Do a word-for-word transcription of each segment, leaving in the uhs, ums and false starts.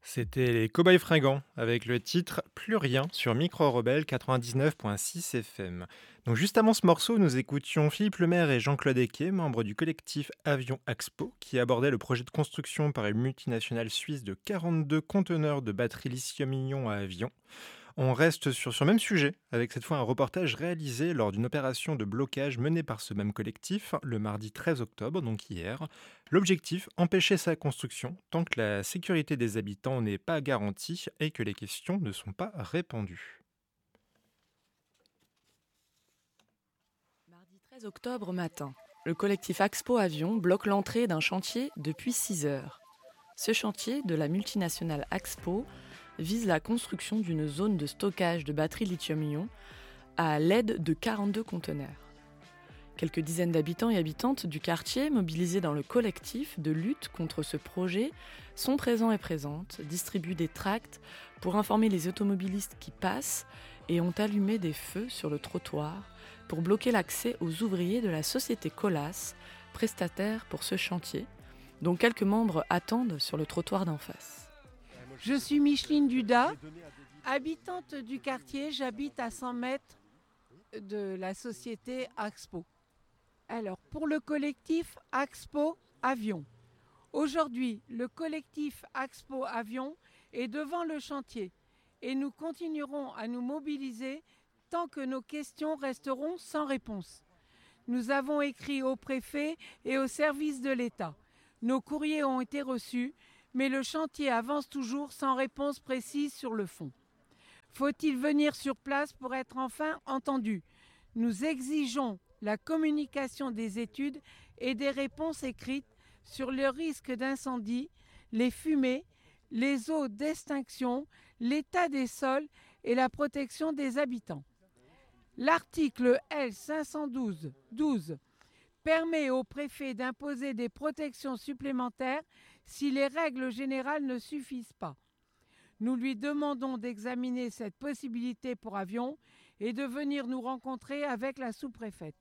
C'était les Cowboys Fringants avec le titre Plus rien sur Micro Rebelle quatre-vingt-dix-neuf virgule six F M. Donc juste avant ce morceau, nous écoutions Philippe Lemaire et Jean-Claude Ecquet, membres du collectif Avion Axpo, qui abordait le projet de construction par une multinationale suisse de quarante-deux conteneurs de batteries lithium-ion à avion. On reste sur ce même sujet, avec cette fois un reportage réalisé lors d'une opération de blocage menée par ce même collectif le mardi treize octobre, donc hier. L'objectif, empêcher sa construction tant que la sécurité des habitants n'est pas garantie et que les questions ne sont pas répandues. Mardi treize octobre matin, le collectif Axpo Avion bloque l'entrée d'un chantier depuis six heures. Ce chantier de la multinationale Axpo vise la construction d'une zone de stockage de batteries lithium-ion à l'aide de quarante-deux conteneurs. Quelques dizaines d'habitants et habitantes du quartier mobilisés dans le collectif de lutte contre ce projet sont présents et présentes, distribuent des tracts pour informer les automobilistes qui passent et ont allumé des feux sur le trottoir pour bloquer l'accès aux ouvriers de la société Colas, prestataire pour ce chantier, dont quelques membres attendent sur le trottoir d'en face. Je suis Micheline Dudas, habitante du quartier. J'habite à cent mètres de la société Axpo. Alors, pour le collectif Axpo Avion, aujourd'hui, le collectif Axpo Avion est devant le chantier et nous continuerons à nous mobiliser tant que nos questions resteront sans réponse. Nous avons écrit au préfet et au service de l'État. Nos courriers ont été reçus, mais le chantier avance toujours sans réponse précise sur le fond. Faut-il venir sur place pour être enfin entendu ? Nous exigeons la communication des études et des réponses écrites sur le risque d'incendie, les fumées, les eaux d'extinction, l'état des sols et la protection des habitants. L'article L cinq cent douze douze permet au préfet d'imposer des protections supplémentaires si les règles générales ne suffisent pas. Nous lui demandons d'examiner cette possibilité pour Avion et de venir nous rencontrer avec la sous-préfète.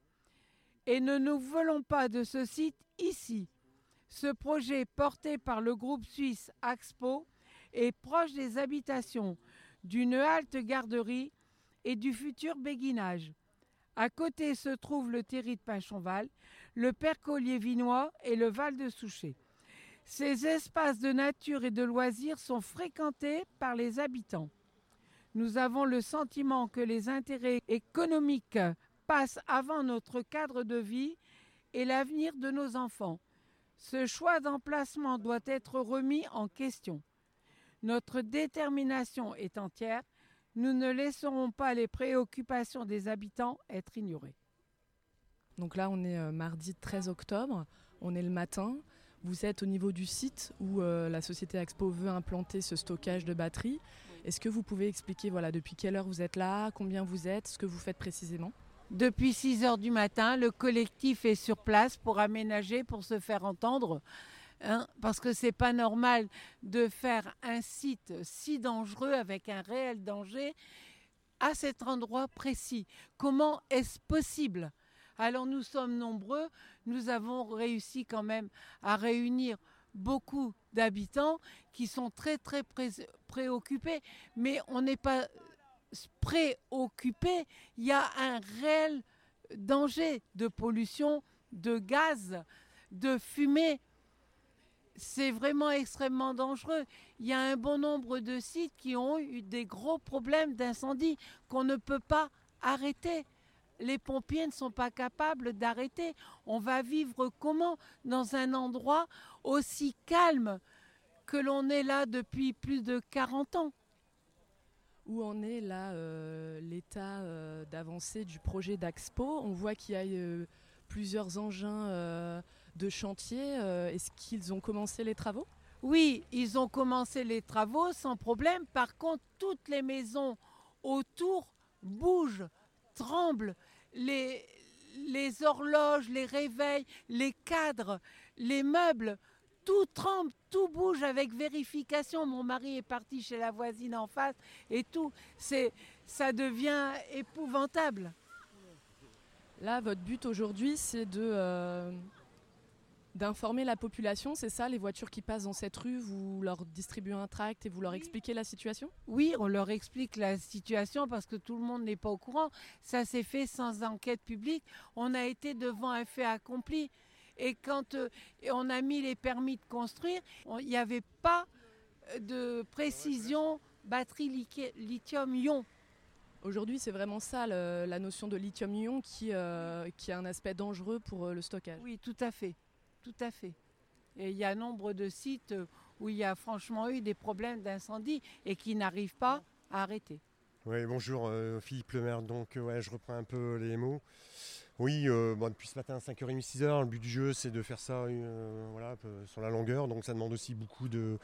Et ne nous voulons pas de ce site ici. Ce projet porté par le groupe suisse Axpo est proche des habitations, d'une halte garderie et du futur béguinage. À côté se trouve le terri de Pinchonval, le Percolier vinois et le Val de Souchet. Ces espaces de nature et de loisirs sont fréquentés par les habitants. Nous avons le sentiment que les intérêts économiques passent avant notre cadre de vie et l'avenir de nos enfants. Ce choix d'emplacement doit être remis en question. Notre détermination est entière. Nous ne laisserons pas les préoccupations des habitants être ignorées. Donc là, on est euh, mardi treize octobre, on est le matin. Vous êtes au niveau du site où euh, la société Axpo veut implanter ce stockage de batteries. Est-ce que vous pouvez expliquer voilà, depuis quelle heure vous êtes là, combien vous êtes, ce que vous faites précisément ? Depuis six heures du matin, le collectif est sur place pour aménager, pour se faire entendre. Hein, parce que c'est pas normal de faire un site si dangereux avec un réel danger à cet endroit précis. Comment est-ce possible ? Alors nous sommes nombreux, nous avons réussi quand même à réunir beaucoup d'habitants qui sont très très pré- préoccupés, mais on n'est pas préoccupés, il y a un réel danger de pollution, de gaz, de fumée. C'est vraiment extrêmement dangereux. Il y a un bon nombre de sites qui ont eu des gros problèmes d'incendie qu'on ne peut pas arrêter. Les pompiers ne sont pas capables d'arrêter. On va vivre comment dans un endroit aussi calme que l'on est là depuis plus de quarante ans ? Où en est là euh, l'état euh, d'avancée du projet d'Axpo ? On voit qu'il y a euh, plusieurs engins euh, de chantier. Euh, est-ce qu'ils ont commencé les travaux ? Oui, ils ont commencé les travaux sans problème. Par contre, toutes les maisons autour bougent, tremblent. Les, les horloges, les réveils, les cadres, les meubles, tout tremble, tout bouge avec vérification. Mon mari est parti chez la voisine en face et tout. C'est, ça devient épouvantable. Là, votre but aujourd'hui, c'est de, euh, D'informer la population, c'est ça, les voitures qui passent dans cette rue, vous leur distribuez un tract et vous leur Oui. expliquez la situation ? Oui, on leur explique la situation parce que tout le monde n'est pas au courant. Ça s'est fait sans enquête publique. On a été devant un fait accompli. Et quand euh, on a mis les permis de construire, il n'y avait pas de précision batterie li- lithium-ion. Aujourd'hui, c'est vraiment ça, le- la notion de lithium-ion qui, euh, qui a un aspect dangereux pour euh, le stockage. Oui, tout à fait. Tout à fait. Et il y a nombre de sites où il y a franchement eu des problèmes d'incendie et qui n'arrivent pas à arrêter. Oui, bonjour euh, Philippe Lemaire, donc euh, ouais, je reprends un peu les mots. Oui, euh, bon, depuis ce matin à cinq heures trente, six heures, le but du jeu c'est de faire ça euh, voilà, un peu sur la longueur, donc ça demande aussi beaucoup de...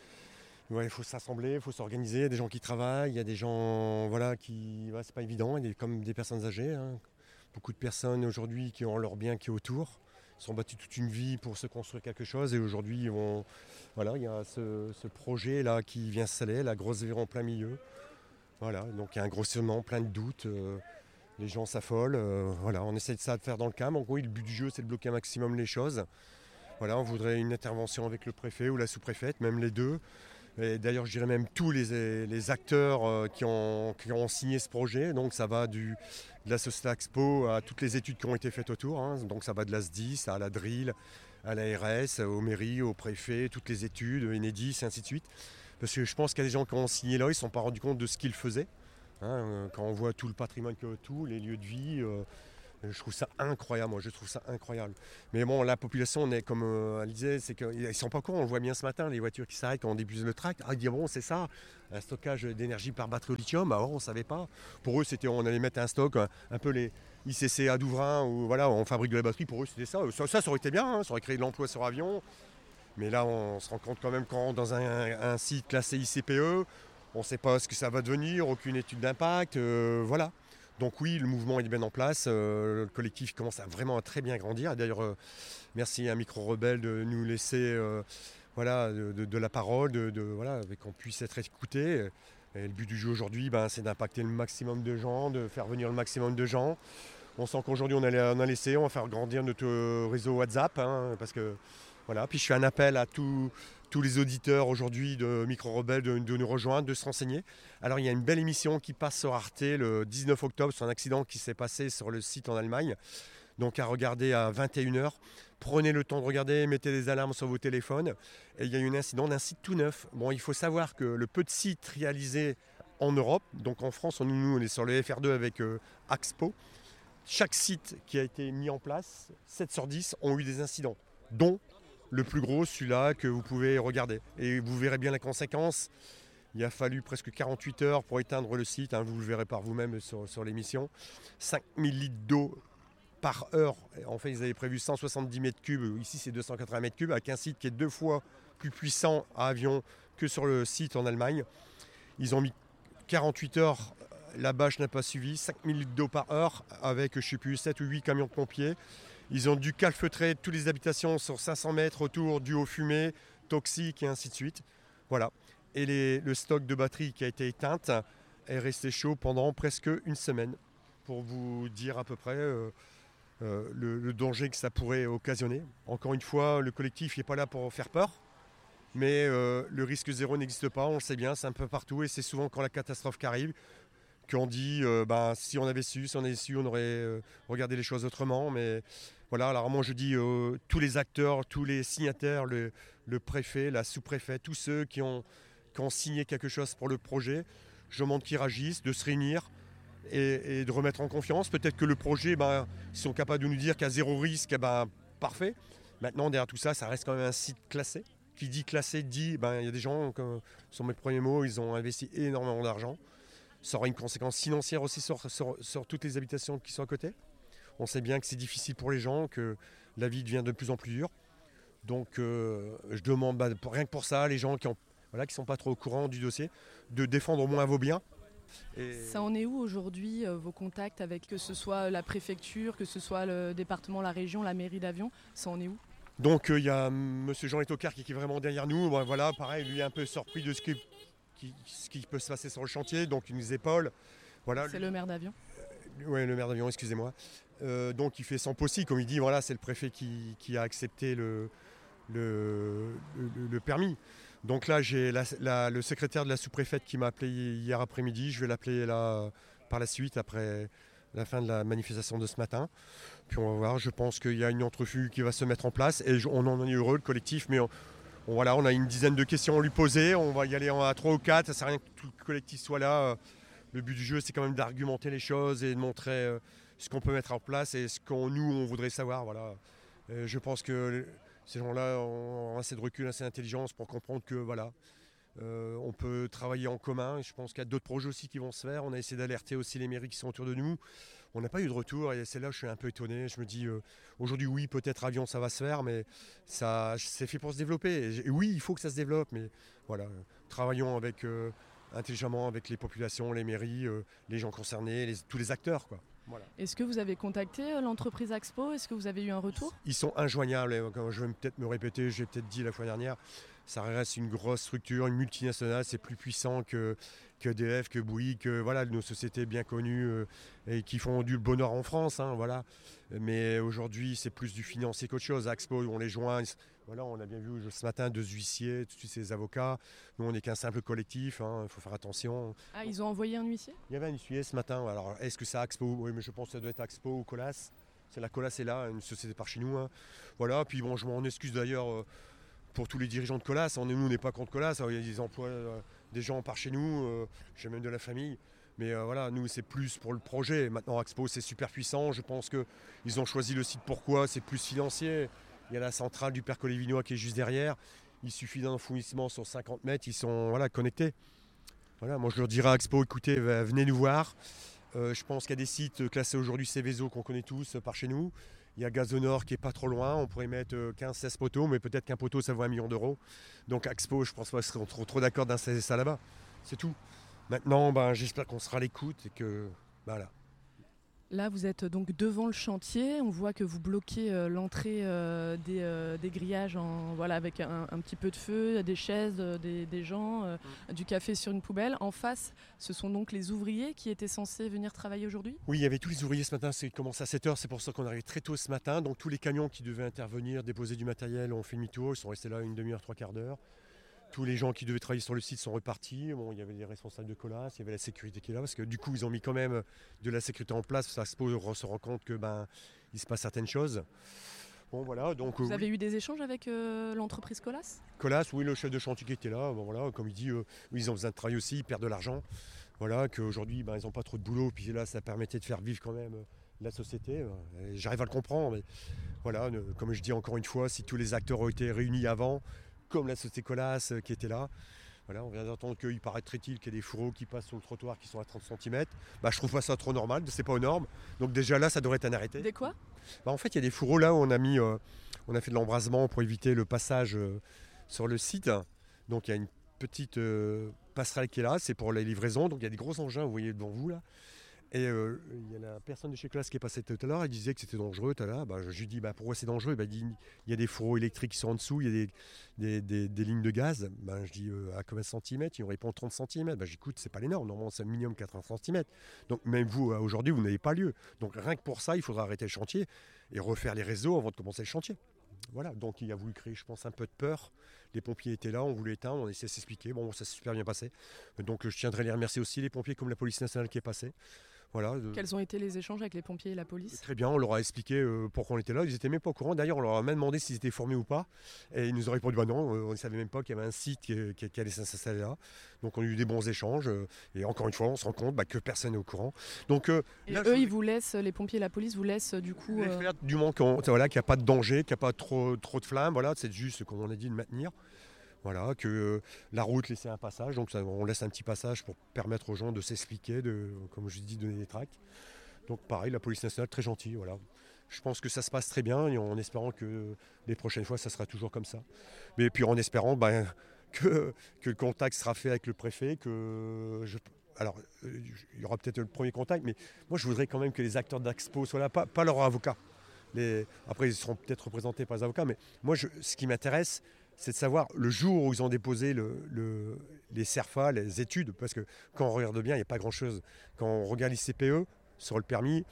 Ouais, il faut s'assembler, il faut s'organiser, il y a des gens qui travaillent, il y a des gens voilà, qui... Ouais, c'est pas évident, il y a comme des personnes âgées, hein. Beaucoup de personnes aujourd'hui qui ont leur bien qui est autour, ils sont battus toute une vie pour se construire quelque chose et aujourd'hui ils vont... Voilà, il y a ce, ce projet là qui vient s'installer, la grosse verre en plein milieu. Voilà, donc il y a un grossissement, plein de doutes, euh, les gens s'affolent, euh, voilà, on essaie de ça de faire dans le calme. En gros, le but du jeu, c'est de bloquer un maximum les choses. Voilà, on voudrait une intervention avec le préfet ou la sous-préfète, même les deux. Et d'ailleurs, je dirais même tous les, les acteurs euh, qui, ont, qui ont signé ce projet. Donc ça va du, de la Société Expo à toutes les études qui ont été faites autour. Hein. Donc ça va de l'A S D I S à la D R I L, à l'A R S, aux mairies, au préfet, toutes les études, Enedis, et ainsi de suite. Parce que je pense qu'il y a des gens qui ont signé là, ils ne se sont pas rendus compte de ce qu'ils faisaient. Hein, quand on voit tout le patrimoine qu'il y a autour, les lieux de vie, euh, je trouve ça incroyable, moi je trouve ça incroyable. Mais bon, la population, on est, comme euh, elle disait, c'est qu'ils ne sont pas courants, on le voit bien ce matin, les voitures qui s'arrêtent quand on débute le tract. Ah, ils disent bon, c'est ça, un stockage d'énergie par batterie au lithium, alors on ne savait pas. Pour eux, c'était on allait mettre un stock, un, un peu les I C C à Douvrin, où voilà, on fabrique de la batterie, pour eux c'était ça. Ça, ça, ça aurait été bien, hein, ça aurait créé de l'emploi sur avion. Mais là, on se rend compte quand même qu'on rentre dans un, un site classé I C P E, on ne sait pas ce que ça va devenir, aucune étude d'impact, euh, voilà. Donc oui, le mouvement est bien en place, euh, le collectif commence à vraiment à très bien grandir. D'ailleurs, euh, merci à Micro Rebelle de nous laisser euh, voilà, de, de, de la parole, de, de, voilà, qu'on puisse être écouté. Et le but du jeu aujourd'hui, ben, c'est d'impacter le maximum de gens, de faire venir le maximum de gens. On sent qu'aujourd'hui, on a, on a laissé, on va faire grandir notre réseau WhatsApp, hein, parce que voilà. Puis je fais un appel à tous, tous les auditeurs aujourd'hui de Micro Rebelle de, de nous rejoindre, de se renseigner. Alors il y a une belle émission qui passe sur Arte le dix-neuf octobre sur un accident qui s'est passé sur le site en Allemagne. Donc à regarder à vingt et une heures. Prenez le temps de regarder, mettez des alarmes sur vos téléphones. Et il y a eu un incident d'un site tout neuf. Bon, il faut savoir que le peu de sites réalisés en Europe, donc en France, on, nous on est sur le F R deux avec euh, Axpo. Chaque site qui a été mis en place, sept sur dix ont eu des incidents, dont le plus gros, celui-là que vous pouvez regarder. Et vous verrez bien la conséquence. Il a fallu presque quarante-huit heures pour éteindre le site, hein, vous le verrez par vous-même sur, sur l'émission. cinq mille litres d'eau par heure. En fait, ils avaient prévu cent soixante-dix mètres cubes, ici c'est deux cent quatre-vingts mètres cubes, avec un site qui est deux fois plus puissant à avion que sur le site en Allemagne. Ils ont mis quarante-huit heures, la bâche n'a pas suivi, cinq mille litres d'eau par heure, avec je ne sais plus, sept ou huit camions de pompiers. Ils ont dû calfeutrer toutes les habitations sur cinq cents mètres autour, dû aux fumées, toxiques et ainsi de suite. Voilà. Et les, le stock de batterie qui a été éteinte est resté chaud pendant presque une semaine. Pour vous dire à peu près euh, euh, le, le danger que ça pourrait occasionner. Encore une fois, le collectif n'est pas là pour faire peur. Mais euh, le risque zéro n'existe pas, on le sait bien, c'est un peu partout. Et c'est souvent quand la catastrophe qui arrive qu'on dit euh, bah, si on avait su, si on avait su, on aurait euh, regardé les choses autrement. Mais voilà, alors moi je dis euh, tous les acteurs, tous les signataires, le, le préfet, la sous-préfète, tous ceux qui ont, qui ont signé quelque chose pour le projet, je demande qu'ils réagissent, de se réunir et, et de remettre en confiance. Peut-être que le projet, bah, ils sont capables de nous dire qu'il y a zéro risque, bah, parfait. Maintenant, derrière tout ça, ça reste quand même un site classé. Qui dit classé dit, ben, il y a des gens, comme sont mes premiers mots, ils ont investi énormément d'argent. Ça aura une conséquence financière aussi sur, sur, sur toutes les habitations qui sont à côté. On sait bien que c'est difficile pour les gens, que la vie devient de plus en plus dure. Donc euh, je demande, bah, pour, rien que pour ça, les gens qui ne voilà, qui sont pas trop au courant du dossier, de défendre au moins vos biens. Et... Ça en est où aujourd'hui, euh, vos contacts avec que ce soit la préfecture, que ce soit le département, la région, la mairie d'Avion, ça en est où? Donc il euh, y a M. Jean Etocard qui, qui est vraiment derrière nous. Bon, voilà, pareil, lui est un peu surpris de ce qui, qui, ce qui peut se passer sur le chantier, donc il nous épaule. Voilà, c'est lui, le maire d'Avion euh, Oui, le maire d'Avion, excusez-moi. Euh, donc il fait son possible, comme il dit, voilà, c'est le préfet qui, qui a accepté le, le, le, le permis. Donc là, j'ai la, la, le secrétaire de la sous-préfète qui m'a appelé hier après-midi. Je vais l'appeler là par la suite, après la fin de la manifestation de ce matin. Puis on va voir, je pense qu'il y a une entrevue qui va se mettre en place. Et on en est heureux, le collectif. Mais on, on, voilà, on a une dizaine de questions à lui poser. On va y aller à trois ou quatre. Ça ne sert à rien que tout le collectif soit là. Le but du jeu, c'est quand même d'argumenter les choses et de montrer ce qu'on peut mettre en place et ce qu'on nous, on voudrait savoir. Voilà. Et je pense que ces gens-là ont assez de recul, assez d'intelligence pour comprendre que voilà, euh, on peut travailler en commun. Je pense qu'il y a d'autres projets aussi qui vont se faire. On a essayé d'alerter aussi les mairies qui sont autour de nous. On n'a pas eu de retour et c'est là que je suis un peu étonné. Je me dis, euh, aujourd'hui, oui, peut-être Avion, ça va se faire, mais ça, c'est fait pour se développer. Et, et oui, il faut que ça se développe, mais voilà, travaillons avec, euh, intelligemment avec les populations, les mairies, euh, les gens concernés, les, tous les acteurs, quoi. Voilà. Est-ce que vous avez contacté l'entreprise Axpo? Est-ce que vous avez eu un retour? Ils sont injoignables. Je vais peut-être me répéter, j'ai peut-être dit la fois dernière, ça reste une grosse structure, une multinationale, c'est plus puissant que, que E D F, que Bouygues, que voilà, nos sociétés bien connues euh, et qui font du bonheur en France. Hein, voilà. Mais aujourd'hui, c'est plus du financier qu'autre chose. Axpo, on les joint. Voilà, on a bien vu ce matin deux huissiers, tous ces avocats. Nous, on n'est qu'un simple collectif, il hein, faut faire attention. Ah, ils ont envoyé un huissier? Il y avait un huissier ce matin. Alors, est-ce que c'est Axpo? Oui, mais je pense que ça doit être Axpo ou Colas. C'est la Colas est là, une société par chez nous. Hein. Voilà, puis bon, je m'en excuse d'ailleurs euh, pour tous les dirigeants de Colas. On est, nous, on n'est pas contre Colas. Il y a des emplois, euh, des gens par chez nous. Euh, j'ai même de la famille. Mais euh, voilà, nous, c'est plus pour le projet. Maintenant, Axpo, c'est super puissant. Je pense qu'ils ont choisi le site pourquoi. C'est plus financier. Il y a la centrale du Percolet Vinois qui est juste derrière. Il suffit d'un enfouissement sur cinquante mètres. Ils sont voilà, connectés. Voilà, moi, je leur dirais à Axpo, écoutez, venez nous voir. Euh, je pense qu'il y a des sites classés aujourd'hui Céveso qu'on connaît tous par chez nous. Il y a Gazonor qui n'est pas trop loin. On pourrait mettre quinze seize poteaux, mais peut-être qu'un poteau, ça vaut un million d'euros. Donc Axpo, je pense pas qu'ils seront trop, trop d'accord d'installer ça là-bas. C'est tout. Maintenant, ben, j'espère qu'on sera à l'écoute et que... Voilà. Là, vous êtes donc devant le chantier. On voit que vous bloquez euh, l'entrée euh, des, euh, des grillages en, voilà, avec un, un petit peu de feu, des chaises, euh, des, des gens, euh, mmh. du café sur une poubelle. En face, ce sont donc les ouvriers qui étaient censés venir travailler aujourd'hui? Oui, il y avait tous les ouvriers ce matin. C'est commencé à sept heures. C'est pour ça qu'on arrive très tôt ce matin. Donc tous les camions qui devaient intervenir, déposer du matériel, ont fait demi-tour. Ils sont restés là une demi-heure, trois quarts d'heure. Tous les gens qui devaient travailler sur le site sont repartis. Bon, il y avait les responsables de Colas, il y avait la sécurité qui est là, parce que du coup, ils ont mis quand même de la sécurité en place. Ça se rend compte que ben, il se passe certaines choses. Bon, voilà, donc, Vous euh, avez oui. eu des échanges avec euh, l'entreprise Colas? Colas, oui, le chef de chantier qui était là. Bon, voilà, comme il dit, euh, ils ont besoin de travailler aussi, ils perdent de l'argent. Voilà, qu'aujourd'hui, ben, ils n'ont pas trop de boulot. Puis là, ça permettait de faire vivre quand même euh, la société. Et j'arrive à le comprendre. Mais voilà, euh, comme je dis encore une fois, si tous les acteurs ont été réunis avant, comme la société Colas euh, qui était là. Voilà, on vient d'entendre qu'il paraîtrait-il qu'il y a des fourreaux qui passent sur le trottoir qui sont à trente centimètres. Bah, je trouve pas ça trop normal, c'est pas aux normes. Donc déjà là, ça devrait être un arrêté. Des quoi? Bah, en fait, il y a des fourreaux là où on a mis, euh, on a fait de l'embrasement pour éviter le passage euh, sur le site. Donc il y a une petite euh, passerelle qui est là, c'est pour les livraisons. Donc il y a des gros engins, vous voyez devant vous là. Et euh, il y a la personne de chez Colas qui est passée tout à l'heure, elle disait que c'était dangereux tout à l'heure. Bah, je lui dis bah, pourquoi c'est dangereux? Bah, il dit il y a des fourreaux électriques qui sont en dessous, il y a des, des, des, des lignes de gaz. Bah, je dis euh, à combien de centimètres? Il me répond trente centimètres. Bah, j'écoute, c'est pas l'énorme, normalement c'est un minimum quatre-vingts centimètres. Donc même vous, aujourd'hui, vous n'avez pas lieu. Donc rien que pour ça, il faudra arrêter le chantier et refaire les réseaux avant de commencer le chantier. Voilà, donc il a voulu créer, je pense, un peu de peur. Les pompiers étaient là, on voulait éteindre, on essayait de s'expliquer. Bon, ça s'est super bien passé. Donc je tiendrai à les remercier aussi, les pompiers, comme la police nationale qui est passée. Voilà. Quels ont été les échanges avec les pompiers et la police? Très bien, on leur a expliqué euh, pourquoi on était là. Ils n'étaient même pas au courant. D'ailleurs, on leur a même demandé s'ils étaient formés ou pas. Et ils nous ont répondu bah non, euh, on ne savait même pas qu'il y avait un site qui, qui, qui allait s'installer là. Donc on a eu des bons échanges. Euh, et encore une fois, on se rend compte bah, que personne n'est au courant. Donc, euh, et là, eux, je... ils vous laissent, les pompiers et la police vous laissent du coup. Euh... Faire du moment qu'on, voilà, qu'il n'y a pas de danger, qu'il n'y a pas trop, trop de flammes. Voilà, c'est juste, comme on a dit, de maintenir. Voilà, que euh, la route laissait un passage, donc ça, on laisse un petit passage pour permettre aux gens de s'expliquer, de, comme je dis, donner des tracts. Donc pareil, la police nationale, très gentille, voilà. Je pense que ça se passe très bien, et en espérant que les prochaines fois, ça sera toujours comme ça. Mais puis en espérant ben, que, que le contact sera fait avec le préfet, que je... Alors, il y aura peut-être le premier contact, mais moi je voudrais quand même que les acteurs d'Axpo soient là, pas, pas leurs avocats. Les... Après, ils seront peut-être représentés par les avocats, mais moi, je... ce qui m'intéresse, c'est de savoir le jour où ils ont déposé le, le, les CERFA, les études, parce que quand on regarde bien, il n'y a pas grand-chose. Quand on regarde les C P E sur le permis,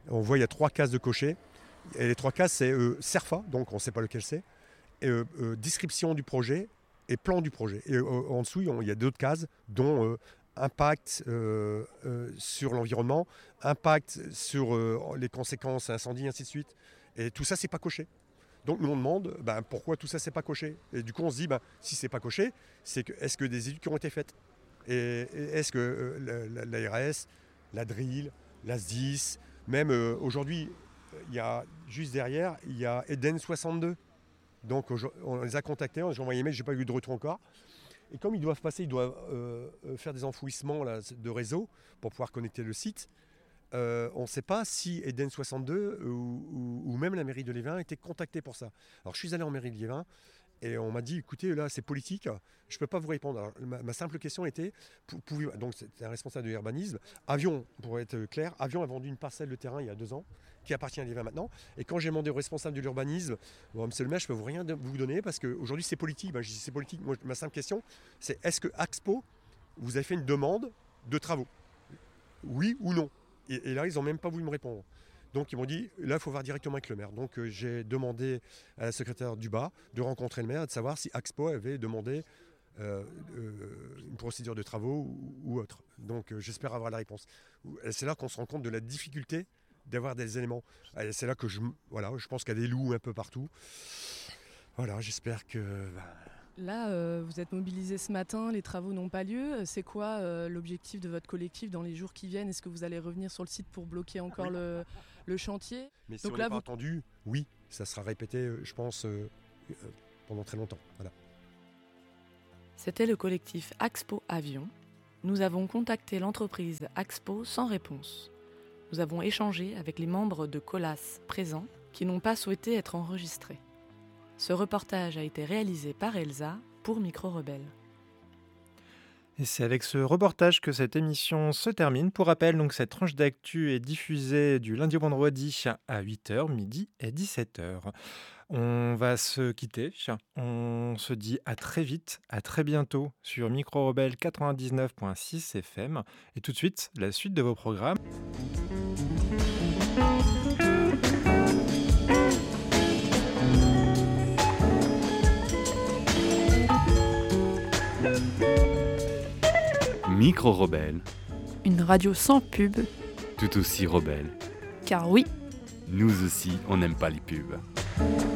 On voit il y a trois cases de cocher. Et les trois cases, c'est euh, CERFA, donc on ne sait pas lequel c'est, et, euh, euh, description du projet et plan du projet. Et euh, en dessous, il y a d'autres cases, dont euh, impact euh, euh, sur l'environnement, impact sur euh, les conséquences incendie, ainsi de suite. Et tout ça, c'est pas coché. Donc nous on demande ben, pourquoi tout ça c'est pas coché. Et du coup on se dit ben, si c'est pas coché, c'est que est-ce que des études qui ont été faites et, et est-ce que euh, l'A R S, la D R I L, la S D I S, même euh, aujourd'hui il y a juste derrière il y a Eden soixante-deux. Donc on les a contactés, j'ai envoyé un mail, j'ai pas eu de retour encore. Et comme ils doivent passer, ils doivent euh, faire des enfouissements là, de réseau pour pouvoir connecter le site. Euh, on ne sait pas si Eden soixante-deux ou, ou, ou même la mairie de Liévin a été contactée pour ça. Alors je suis allé en mairie de Liévin et on m'a dit écoutez là c'est politique, je ne peux pas vous répondre. Alors, ma, ma simple question était, pouvez, donc c'est un responsable de l'urbanisme, Avion, pour être clair, Avion a vendu une parcelle de terrain il y a deux ans qui appartient à Liévin maintenant. Et quand j'ai demandé au responsable de l'urbanisme, bon, monsieur le maire, je ne peux vous rien vous donner parce qu'aujourd'hui c'est politique. Ben, je dis c'est politique. Moi, ma simple question c'est est-ce que Axpo vous avez fait une demande de travaux? Oui ou non? Et, et là, ils n'ont même pas voulu me répondre. Donc, ils m'ont dit, là, il faut voir directement avec le maire. Donc, euh, j'ai demandé à la secrétaire du bas de rencontrer le maire et de savoir si Axpo avait demandé euh, euh, une procédure de travaux ou, ou autre. Donc, euh, j'espère avoir la réponse. Et c'est là qu'on se rend compte de la difficulté d'avoir des éléments. Et c'est là que je, voilà, je pense qu'il y a des loups un peu partout. Voilà, j'espère que... Bah, Là, euh, vous êtes mobilisés ce matin, les travaux n'ont pas lieu. C'est quoi euh, l'objectif de votre collectif dans les jours qui viennent? Est-ce que vous allez revenir sur le site pour bloquer encore oui. le, le chantier? Mais si Donc on n'est pas vous... entendu, oui, ça sera répété, je pense, euh, euh, pendant très longtemps. Voilà. C'était le collectif Axpo Avion. Nous avons contacté l'entreprise Axpo sans réponse. Nous avons échangé avec les membres de Colas présents qui n'ont pas souhaité être enregistrés. Ce reportage a été réalisé par Elsa pour Micro Rebelle. Et c'est avec ce reportage que cette émission se termine. Pour rappel, donc, cette tranche d'actu est diffusée du lundi au vendredi à huit heures, midi et dix-sept heures. On va se quitter. On se dit à très vite, à très bientôt sur Micro Rebelle quatre-vingt-dix-neuf virgule six F M. Et tout de suite, la suite de vos programmes. Micro Rebelle. Une radio sans pub. Tout aussi rebelle. Car oui, nous aussi, on n'aime pas les pubs.